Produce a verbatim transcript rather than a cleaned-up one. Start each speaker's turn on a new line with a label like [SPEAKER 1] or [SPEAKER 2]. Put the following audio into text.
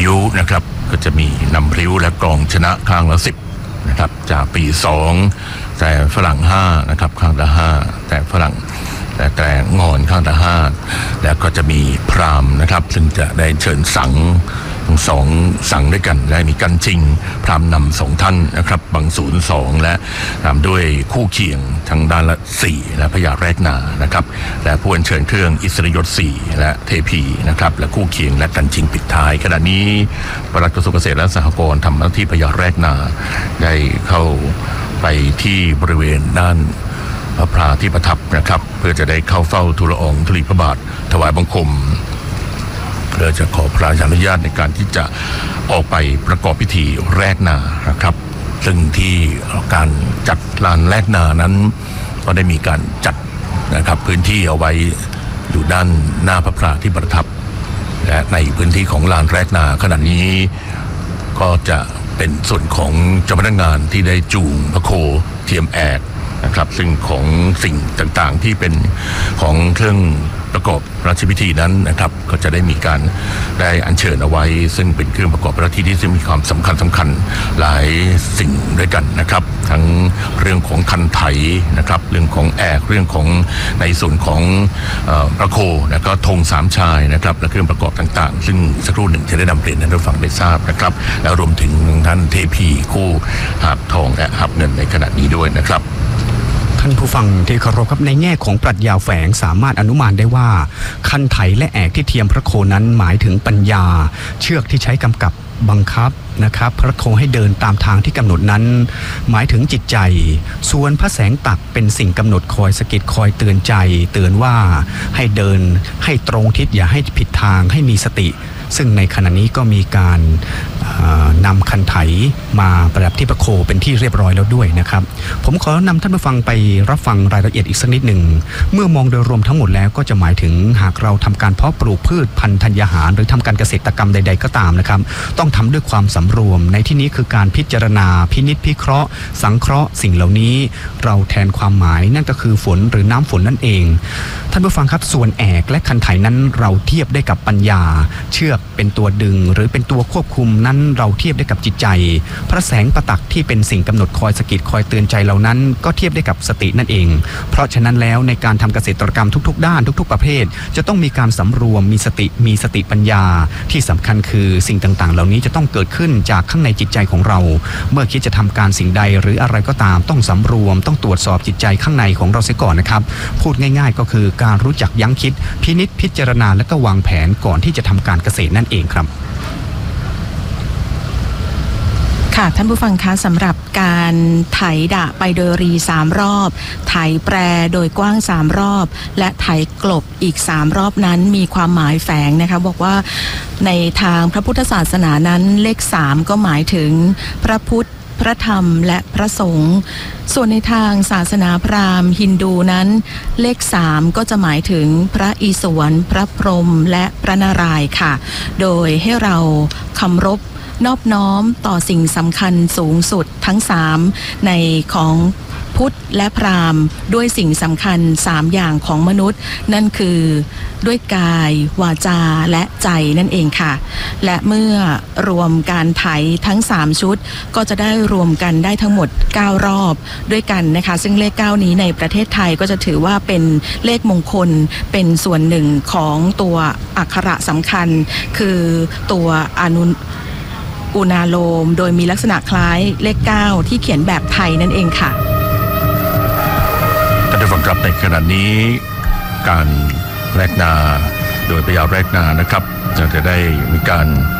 [SPEAKER 1] ริ้วนะครับก็จะมีนำริ้วและกลองชนะข้างละสิบนะครับจากปีสองแต่ฝรั่งห้านะครับข้างละห้าแต่ฝรั่งแต่แต่งอนข้างละห้าแล้วก็จะมีพราหมณ์นะครับซึ่งจะได้เชิญสังทั้งสองสังด้วยกันและมีกันจริงพราหมณ์นำสองท่านนะครับบังศูนย์สองและตามด้วยคู่เคียงทางด้านละสี่และพญาแรกนานะครับและผู้อัญเชิญเครื่องอิสริยศสี่และเทพีนะครับและคู่เคียงและกันจริงปิดท้ายขณะนี้ปลัดกระทรวงเกษตรและสหกรณ์ทำหน้าที่พญาแรกนาได้เข้าไปที่บริเวณด้านพระพราที่ประทับนะครับเพื่อจะได้เข้าเฝ้าทูลละอองธุลีพระบาทถวายบังคมเพื่อจะขอพระราชอนุญาตในการที่จะออกไปประกอบพิธีแรกนานะครับซึ่งที่การจัดลานแรกนานั้นก็ได้มีการจัดนะครับพื้นที่เอาไว้อยู่ด้านหน้าพระพราที่ประทับและในพื้นที่ของลานแรกนาขณะนี้ก็จะเป็นส่วนของเจ้าพนักงานที่ได้จูงพระโคเทียมแอกนะครับซึ่งของสิ่งต่างๆที่เป็นของเครื่องประกอบราชพิธีนั้นนะครับก็จะได้มีการได้อัญเชิญเอาไว้ซึ่งเป็นเครื่องประกอบราชพิธีที่มีความสำคัญสำคัญหลายสิ่งด้วยกันนะครับทั้งเรื่องของคันไถนะครับเรื่องของแอกเรื่องของในส่วนของพระโคแล้วก็ธงสามชายนะครับและเครื่องประกอบต่างๆซึ่งสักครู่หนึ่งจะได้นำเรียนให้ท่านฟังได้ทราบนะครับแล้วรวมถึงท่านเทพีคู่หาบทองและหาบเงินในขณะนี้ด้วยนะครับ
[SPEAKER 2] ท่านผู้ฟังที่เคารพครับในแง่ของปรัชญาแฝงสามารถอนุมานได้ว่าคันไถและแอกที่เทียมพระโคนั้นหมายถึงปัญญาเชือกที่ใช้กำกับบังคับนะครับพระโคให้เดินตามทางที่กำหนดนั้นหมายถึงจิตใจส่วนพระแสงตักเป็นสิ่งกำหนดคอยสะกิดคอยเตือนใจเตือนว่าให้เดินให้ตรงทิศอย่าให้ผิดทางให้มีสติซึ่งในขณะนี้ก็มีการนำคันไถมาประดับที่พระโคเป็นที่เรียบร้อยแล้วด้วยนะครับผมขอนำท่านผู้ฟังไปรับฟังรายละเอียดอีกสักนิดหนึ่งเมื่อมองโดยรวมทั้งหมดแล้วก็จะหมายถึงหากเราทำการเพาะปลูกพืชพันธุ์ธัญญาหารหรือทำการเกษตรกรรมใดๆก็ตามนะครับต้องทำด้วยความสำรวมในที่นี้คือการพิจารณาพินิจพิเคราะห์สังเคราะห์สิ่งเหล่านี้เราแทนความหมายนั่นก็คือฝนหรือน้ำฝนนั่นเองท่านผู้ฟังครับส่วนแอกและคันไถนั้นเราเทียบได้กับปัญญาเชือกเป็นตัวดึงหรือเป็นตัวควบคุมนั้นเราเทียบได้กับจิตใจพระแสงประตักที่เป็นสิ่งกำหนดคอยสะกิดคอยเตือนใจเหล่านั้นก็เทียบได้กับสตินั่นเองเพราะฉะนั้นแล้วในการทำเกษตรกรรมทุกๆด้านทุกๆประเภทจะต้องมีการสำรวมมีสติมีสติปัญญาที่สำคัญคือสิ่งต่างๆเหล่านี้จะต้องเกิดขึ้นจากข้างในจิตใจของเราเมื่อคิดจะทำการสิ่งใดหรืออะไรก็ตามต้องสำรวมต้องตรวจสอบจิตใจข้างในของเราเสียก่อนนะครับพูดง่ายๆก็คือการรู้จักยั้งคิดพินิจพิจารณาและก็วางแผนก่อนที่จะทำการเกษตรนั่นเองครับ
[SPEAKER 3] ค่ะท่านผู้ฟังคะสำหรับการไถดะไปโดยรีสามรอบไถแปรโดยกว้างสามรอบและไถกลบอีกสามรอบนั้นมีความหมายแฝงนะคะบอกว่าในทางพระพุทธศาสนานั้นเลขสามก็หมายถึงพระพุทธพระธรรมและพระสงฆ์ส่วนในทางศาสนาพราหมณ์ฮินดูนั้นเลขสามก็จะหมายถึงพระอิศวรพระพรหมและพระนารายณ์ค่ะโดยให้เราเคารพนอบน้อมต่อสิ่งสำคัญสูงสุดทั้งสามในของพุทธและพราหมณ์ด้วยสิ่งสำคัญสามอย่างของมนุษย์นั่นคือด้วยกายวาจาและใจนั่นเองค่ะและเมื่อรวมการไถทั้งสามชุดก็จะได้รวมกันได้ทั้งหมดเก้ารอบด้วยกันนะคะซึ่งเลขเก้านี้ในประเทศไทยก็จะถือว่าเป็นเลขมงคลเป็นส่วนหนึ่งของตัวอักขระสำคัญคือตัวอนุอุณาโลมโดยมีลักษณะคล้ายเลขเก้าที่เขียนแบบไทยนั่นเองค่ะ
[SPEAKER 1] ท่านผู้ฟังครับในขณะนี้การแรกนาโดยพญาแรกนานะครับจะได้มีการ